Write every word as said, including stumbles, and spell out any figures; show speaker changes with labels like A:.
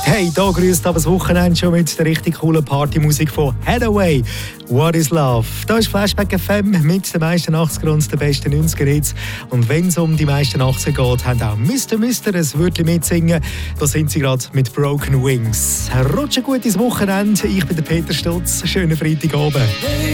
A: Hey, da grüßt aber das Wochenende schon mit der richtig coolen Partymusik von Hathaway. What is Love? Da ist Flashback F M mit den meisten achtziger und den besten neunziger Hits. Und wenn es um die meisten achtziger geht, haben auch Mister Mister ein Wörtchen mitsingen. Da sind sie gerade mit Broken Wings. Rutschen gut ins Wochenende. Ich bin der Peter Stutz. Schönen Freitagabend.